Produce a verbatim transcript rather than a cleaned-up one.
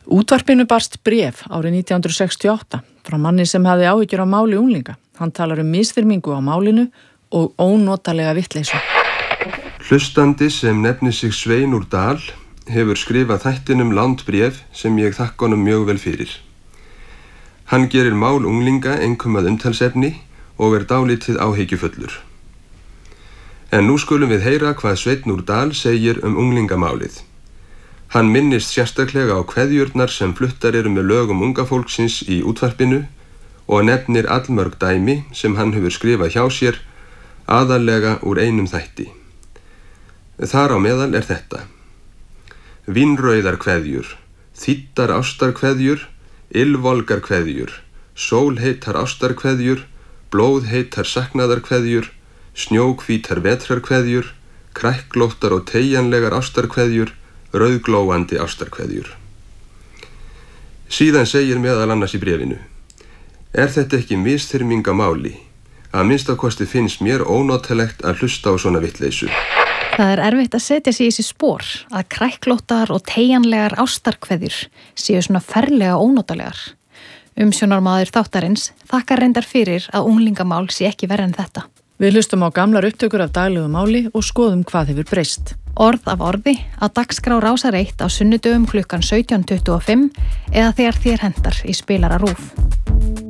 Útvarpinu barst bréf árið nítján hundruð sextíu og átta frá manni sem hafði áhyggjur af máli unglinga. Hann talar um misþyrmingu á málinu og ónotalega vitleysu. Hlustandi sem nefnir sig Svein úr Dal hefur skrifað þættinum langt bréf sem ég þakka honum mjög vel fyrir. Hann gerir mál unglinga einkum að umtalsefni og er dálítið áhyggjufullur. En nú skulum við heyra hvað Sveinn úr Dal segir um unglingamálið. Hann minnist sérstaklega á kveðjurnar sem fluttar eru með lögum unga fólksins í útvarpinu og nefnir allmörg dæmi sem hann hefur skrifað hjá sér, aðallega úr einum þætti. Þar á meðal er þetta: Vínrauðar kveðjur, þýddar ástarkveðjur, ylvolgar kveðjur, sólheitar ástarkveðjur, blóðheitar saknaðarkveðjur, snjóhvítar vetrarkveðjur, kræklóttar og teygjanlegar ástarkveðjur, rauðglóandi ástarkveðjur. Síðan segir meðal annars í bréfinu: Er þetta ekki misþyrming á máli? Að minnstakosti finnst mér ónotalegt að hlusta á svona vitleysu. Það er erfitt að setja sig í þessi spor að kræklóttar og teygjanlegar ástarkveðjur séu svona ferlega ónotalegar. Umsjónarmaður þáttarins þakkar reyndar fyrir að unglingamál sé ekki verra en þetta. Við hlustum á gamlar upptökur af daglegu máli og skoðum hvað hefur breyst. Orð af orði á dagskrá Rásar eitt á sunnudögum klukkan sautján tuttugu og fimm eða þegar þér hentar í spilara RÚV.